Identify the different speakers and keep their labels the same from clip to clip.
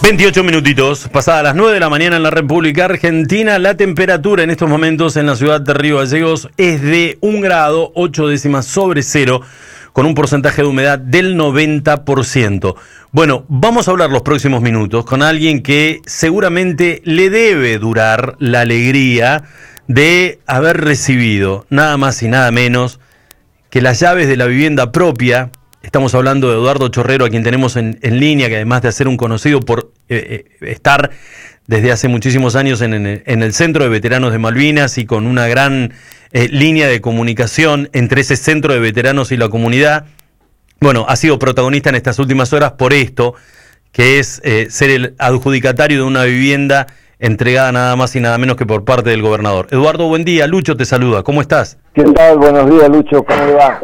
Speaker 1: 28 minutitos, pasadas las 9 de la mañana en la República Argentina. La temperatura en estos momentos en la ciudad de Río Gallegos es de 1 grado 8 décimas sobre cero, con un porcentaje de humedad del 90%. Bueno, vamos a hablar los próximos minutos con alguien que seguramente le debe durar la alegría de haber recibido nada más y nada menos que las llaves de la vivienda propia. Estamos hablando de Eduardo Chorrero, a quien tenemos en línea, que además de ser un conocido por estar desde hace muchísimos años en el Centro de Veteranos de Malvinas y con una gran línea de comunicación entre ese centro de veteranos y la comunidad. Bueno, ha sido protagonista en estas últimas horas por esto, que es ser el adjudicatario de una vivienda entregada nada más y nada menos que por parte del gobernador. Eduardo, buen día. Lucho te saluda. ¿Cómo estás?
Speaker 2: ¿Qué tal? Buenos días, Lucho. ¿Cómo le va?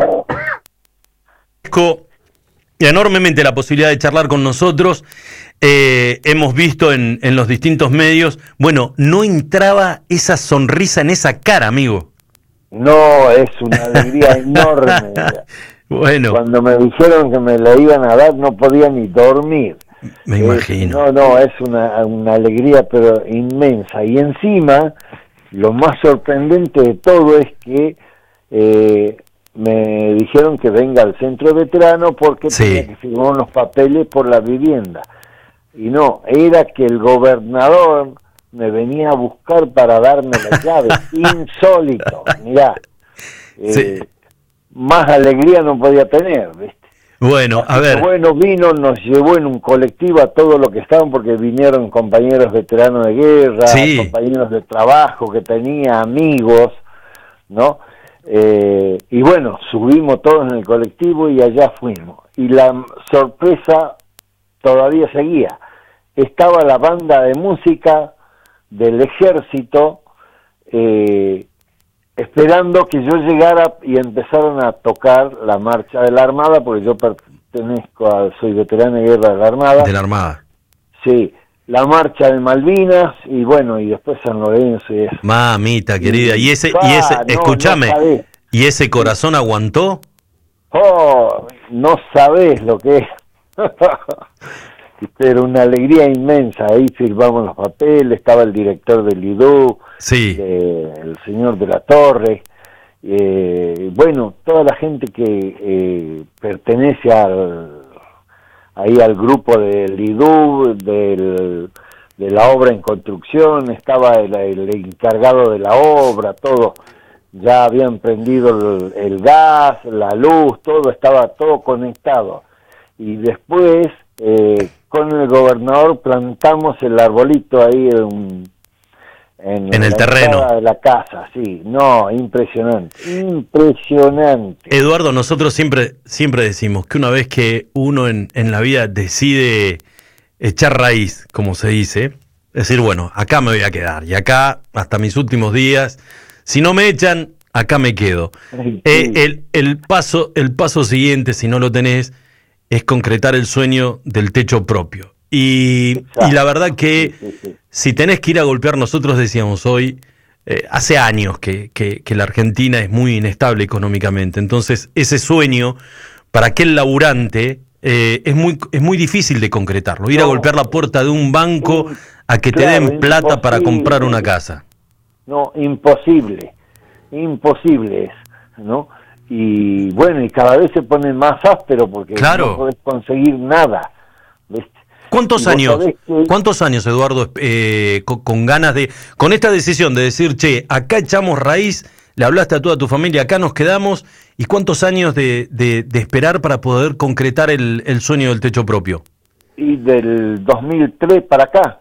Speaker 1: Enormemente la posibilidad de charlar con nosotros. Hemos visto en los distintos medios, bueno, no entraba esa sonrisa en esa cara, amigo.
Speaker 2: No, es una alegría enorme.
Speaker 1: Bueno.
Speaker 2: Cuando me dijeron que me la iban a dar, no podía ni dormir.
Speaker 1: Me imagino.
Speaker 2: No, es una alegría, pero inmensa. Y encima, lo más sorprendente de todo es que me dijeron que venga al centro de veteranos porque tenía que firmar unos papeles por la vivienda. Y no, era que el gobernador me venía a buscar para darme la llave. Insólito, mirá. Más alegría no podía tener, ¿viste?
Speaker 1: Bueno, a ver.
Speaker 2: Bueno, vino, nos llevó en un colectivo a todos los que estaban, porque vinieron compañeros veteranos de guerra, compañeros de trabajo que tenía, amigos, ¿no? Y bueno, subimos todos en el colectivo y allá fuimos. Y la sorpresa todavía seguía. Estaba la banda de música del ejército esperando que yo llegara y empezaron a tocar la marcha de la Armada, porque yo soy veterano de guerra de la Armada.
Speaker 1: De la Armada.
Speaker 2: Sí, la marcha de Malvinas y bueno, y después San Lorenzo y eso.
Speaker 1: Mamita querida, escúchame,
Speaker 2: no
Speaker 1: ¿y ese corazón aguantó?
Speaker 2: Oh, no sabés lo que es. Pero una alegría inmensa. Ahí firmamos los papeles, estaba el director del IDU, el señor de la Torre, bueno, toda la gente que pertenece al grupo del IDU, de la obra en construcción, estaba el encargado de la obra, todo. Ya habían prendido el gas, la luz, todo, estaba todo conectado. Y después, con el gobernador plantamos el arbolito ahí en
Speaker 1: el terreno
Speaker 2: de la casa, sí. No, impresionante.
Speaker 1: Eduardo, nosotros siempre decimos que una vez que uno en la vida decide echar raíz, como se dice, decir, bueno, acá me voy a quedar, y acá hasta mis últimos días, si no me echan, acá me quedo.
Speaker 2: Sí.
Speaker 1: El paso siguiente, si no lo tenés, es concretar el sueño del techo propio. Y la verdad que si tenés que ir a golpear, nosotros decíamos hoy, hace años que la Argentina es muy inestable económicamente. Entonces, ese sueño, para aquel laburante, es muy difícil de concretarlo. Ir a golpear la puerta de un banco a que te den plata para comprar una casa.
Speaker 2: No, imposible es, ¿no? Y bueno, y cada vez se pone más áspero porque no podés conseguir nada, ¿viste?
Speaker 1: ¿Cuántos años, Eduardo, con ganas con esta decisión de decir, che, acá echamos raíz, le hablaste a toda tu familia, acá nos quedamos, y cuántos años de esperar para poder concretar el sueño del techo propio?
Speaker 2: Y del 2003 para acá.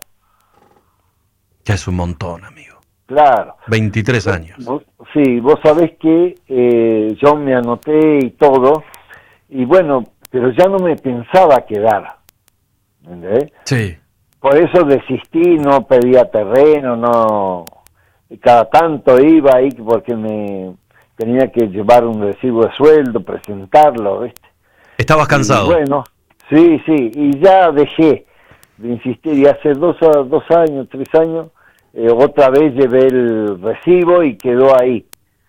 Speaker 1: Ya es un montón, amigo.
Speaker 2: Claro.
Speaker 1: 23 años.
Speaker 2: Sí, vos sabés que yo me anoté y todo, y bueno, pero ya no me pensaba quedar, ¿entendés?
Speaker 1: Sí.
Speaker 2: Por eso desistí, no pedía terreno, no, y cada tanto iba ahí porque me tenía que llevar un recibo de sueldo, presentarlo, ¿viste?
Speaker 1: ¿Estabas cansado?
Speaker 2: Y bueno, sí, y ya dejé de insistir, y hace 2 años, 3 años, otra vez llevé el recibo y quedó ahí.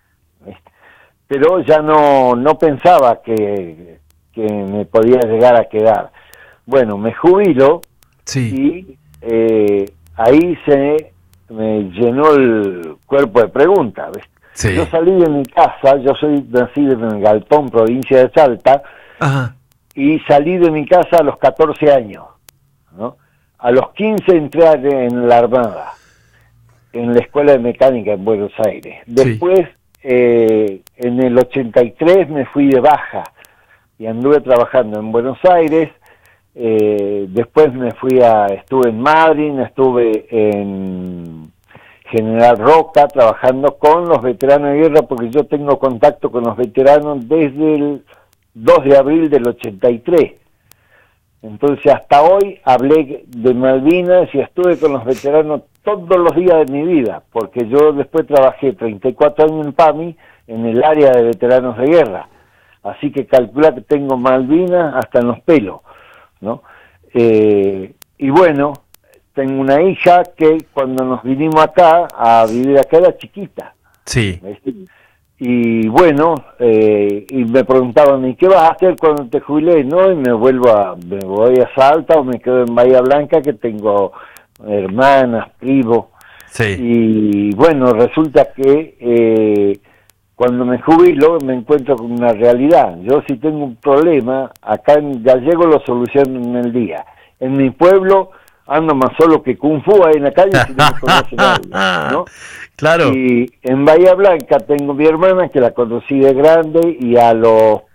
Speaker 2: Pero ya no pensaba que me podía llegar a quedar. Bueno, me jubilo
Speaker 1: Sí.
Speaker 2: Y ahí se me llenó el cuerpo de preguntas, ¿ves?
Speaker 1: Sí.
Speaker 2: Yo salí de mi casa, yo soy nacido en Galpón, provincia de Salta,
Speaker 1: Ajá.
Speaker 2: y salí de mi casa a los 14 años, ¿no? A los 15 entré en la Armada, en la Escuela de Mecánica en Buenos Aires. Después, en el 83 me fui de baja y anduve trabajando en Buenos Aires. Después estuve en Madrid, estuve en General Roca trabajando con los veteranos de guerra, porque yo tengo contacto con los veteranos desde el 2 de abril del 83. Entonces hasta hoy hablé de Malvinas y estuve con los veteranos todos los días de mi vida, porque yo después trabajé 34 años en PAMI, en el área de veteranos de guerra. Así que calcula que tengo Malvinas hasta en los pelos, ¿no? Y bueno, tengo una hija que cuando nos vinimos acá a vivir acá era chiquita.
Speaker 1: Sí.
Speaker 2: ¿Viste? Y bueno, y me preguntaban, ¿y qué vas a hacer cuando te jubiles? No, y me voy a Salta o me quedo en Bahía Blanca, que tengo hermanas, primos.
Speaker 1: Sí.
Speaker 2: Y bueno, resulta que cuando me jubilo me encuentro con una realidad. Yo si tengo un problema, acá en Gallego lo soluciono en el día. En mi pueblo ando más solo que Kung Fu ahí en la calle si no me conoce nadie, ¿no?
Speaker 1: Claro.
Speaker 2: Y en Bahía Blanca tengo mi hermana que la conocí de grande y a los